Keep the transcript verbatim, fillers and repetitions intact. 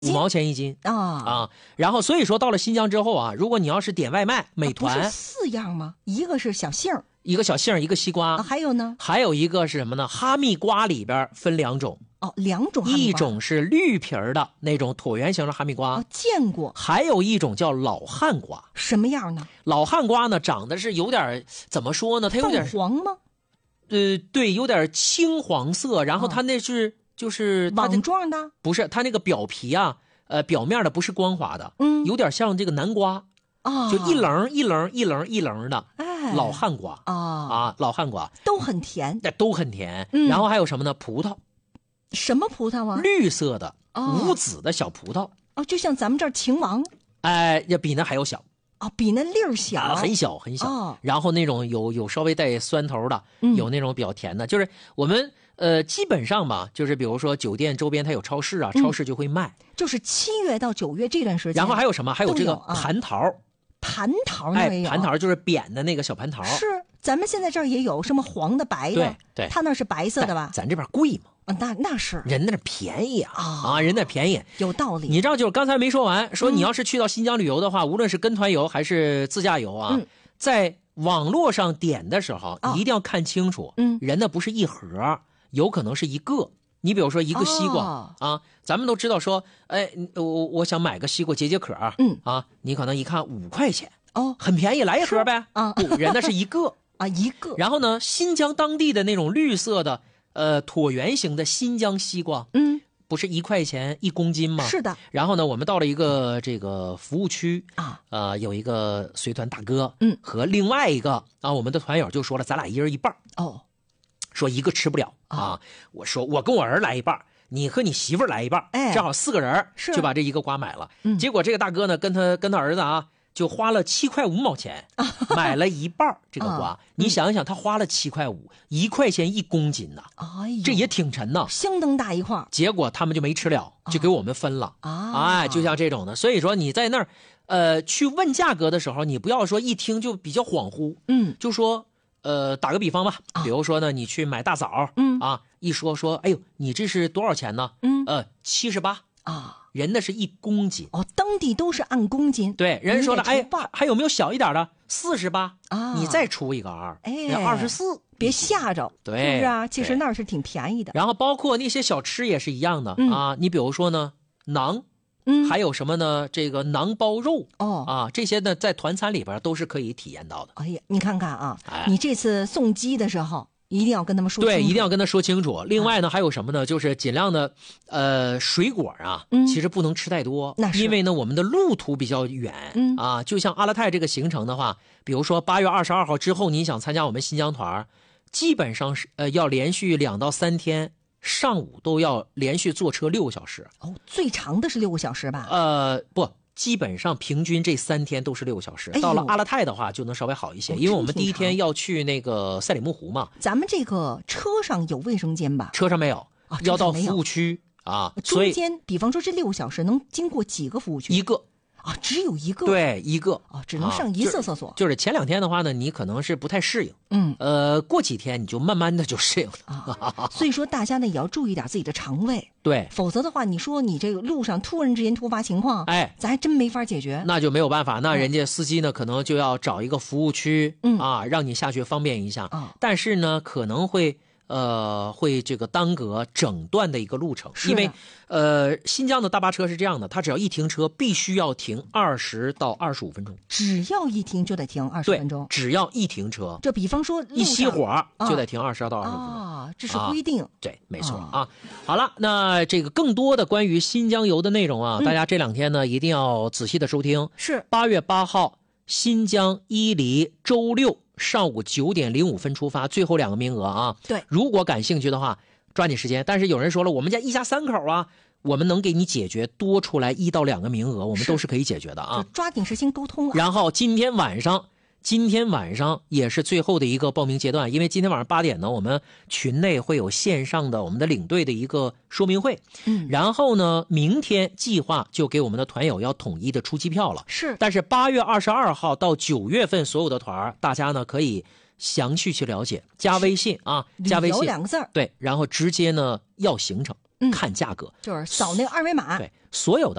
五毛钱一斤啊啊。然后所以说到了新疆之后啊，如果你要是点外卖，美团、 啊、不是四样吗？一个是小杏， 一个小杏，一个西瓜、 啊，还有呢？ 还有一个是什么呢？哈密瓜里边分两种。 哦，两种哈密瓜， 一种是绿皮儿的那种椭圆形的哈密瓜， 哦，见过。 还有一种叫老汉瓜， 什么样呢？ 老汉瓜呢，长得是有点怎么说呢？它有点黄吗？ 呃，对，有点青黄色，然后它那是、哦、就是网状的， 不是它那个表皮啊，呃，表面的不是光滑的， 嗯， 有点像这个南瓜啊、 哦，就一棱一棱一棱一棱的， 哎， 老汉瓜啊、 哦、啊，老汉瓜都很甜， 那都很甜、 嗯。 然后还有什么呢？葡萄。 什么葡萄啊？ 绿色的、 哦、 无籽的小葡萄哦，就像咱们这儿秦王， 哎，要比那还要小哦，比那粒儿小、 啊，很小很小、 哦。 然后那种有有稍微带酸头的、 嗯， 有那种比较甜的，就是我们呃基本上吧，就是比如说酒店周边它有超市啊， 嗯、 超市就会卖。 就是七月到九月这段时间。 然后还有什么？还有这个蟠桃。 啊、蟠桃那也有。 哎，蟠桃就是扁的那个小蟠桃。 是，咱们现在这儿也有什么黄的、白的。 对对， 它那是白色的吧？ 咱这边贵嘛。 啊，那那是人那便宜啊、 哦、 啊，人那便宜， 有道理。 你知道，就是刚才没说完，说你要是去到新疆旅游的话，嗯、无论是跟团游还是自驾游啊， 嗯、 在网络上点的时候， 哦、 一定要看清楚， 嗯， 人那不是一盒，有可能是一个。你比如说一个西瓜、 哦、 啊，咱们都知道说，哎，我我想买个西瓜解解渴， 嗯啊，你可能一看五块钱， 哦， 很便宜，来一盒呗， 啊， 不，人那是一个啊一个。 然后呢，新疆当地的那种绿色的。呃，椭圆形的新疆西瓜， 嗯， 不是一块钱一公斤吗？ 是的。 然后呢，我们到了一个这个服务区啊， 呃，有一个随团大哥， 嗯， 和另外一个啊，我们的团友就说了，咱俩一人一半哦， 说一个吃不了啊。啊我说我跟我儿来一半，你和你媳妇来一半， 哎， 正好四个人就把这一个瓜买了。 嗯， 结果这个大哥呢，跟他跟他儿子啊。就花了七块五毛钱买了一半这个瓜， 啊、 你想一想，他花了七块五，一块钱一公斤呐， 哎， 这也挺沉呐， 相当大一块。 结果他们就没吃了，就给我们分了啊， 哎，就像这种的。所以说你在那儿，呃，去问价格的时候，你不要说一听就比较恍惚， 嗯， 就说，呃，打个比方吧， 啊、 比如说呢，你去买大枣， 嗯啊，一说说，哎呦，你这是多少钱呢？ 嗯， 呃，七十八啊。 人那是一公斤哦，当地都是按公斤。 对，人说了，哎，还有没有小一点的？四十八啊， 你再出一个二， 哎， 二十四， 别吓着， 对， 是不是啊？其实那儿是挺便宜的。 然后包括那些小吃也是一样的、 嗯、 啊，你比如说呢，馕， 嗯， 还有什么呢？这个馕包肉， 哦， 啊，这些呢在团餐里边都是可以体验到的。 哎呀，你看看啊， 哎、 你这次送机的时候。一定要跟他们说清楚， 对，一定要跟他说清楚。另外呢，还有什么呢？就是尽量的，呃，水果啊， 嗯、 其实不能吃太多， 那是因为呢，我们的路途比较远， 嗯啊，就像阿勒泰这个行程的话，比如说八月二十二号之后，你想参加我们新疆团，基本上是呃要连续两到三天，上午都要连续坐车六个小时。 哦，最长的是六个小时吧？ 呃，不。基本上平均这三天都是六个小时， 哎、 到了阿勒泰的话就能稍微好一些、 哦， 因为我们第一天要去那个赛里木湖嘛。 咱们这个车上有卫生间吧？ 车上没有， 哦、 要到服务区啊。 中间，比方说这六个小时能经过几个服务区？ 一个。 啊，只有一个， 对，一个哦，只能上一次厕所、 啊就。就是前两天的话呢，你可能是不太适应， 嗯， 呃，过几天你就慢慢的就适应了啊。所以说大家呢也要注意点自己的肠胃， 对， 否则的话，你说你这个路上突然之间突发情况， 哎， 咱还真没法解决， 那就没有办法，那人家司机呢、嗯、可能就要找一个服务区， 嗯啊，让你下去方便一下， 啊， 但是呢可能会。呃，会这个耽搁整段的一个路程，因为呃，新疆的大巴车是这样的，它只要一停车，必须要停二十到二十五分钟， 只要一停就得停二十分钟， 只要一停车， 这比方说一熄火就得停二十到二十分钟啊，这是规定， 啊、对，没错 啊, 啊。好了，那这个更多的关于新疆游的内容啊， 嗯、 大家这两天呢一定要仔细的收听。 是八月八号，新疆伊犁周六。上午九点零五分出发，最后两个名额啊！ 对， 如果感兴趣的话，抓紧时间。但是有人说了，我们家一家三口啊，我们能给你解决多出来一到两个名额，我们都是可以解决的啊！ 抓紧时间沟通、啊。 然后今天晚上，今天晚上也是最后的一个报名阶段，因为今天晚上八点呢，我们群内会有线上的我们的领队的一个说明会。 嗯， 然后呢，明天计划就给我们的团友要统一的出机票了。 是， 但是八月二十二号到九月份所有的团，大家呢可以详细去了解，加微信啊，加微信两个字儿， 对，然后直接呢要行程。 嗯看价格， 就是扫那个二维码。 对，所有的